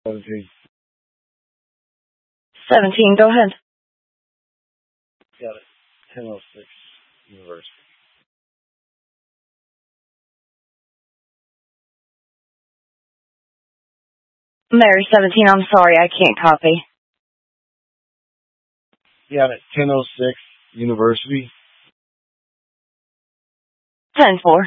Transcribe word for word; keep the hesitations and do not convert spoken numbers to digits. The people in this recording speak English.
seventeen. seventeen, go ahead. Got it. ten oh six University. Mary seventeen, I'm sorry, I can't copy. Got it. ten oh six University. ten four.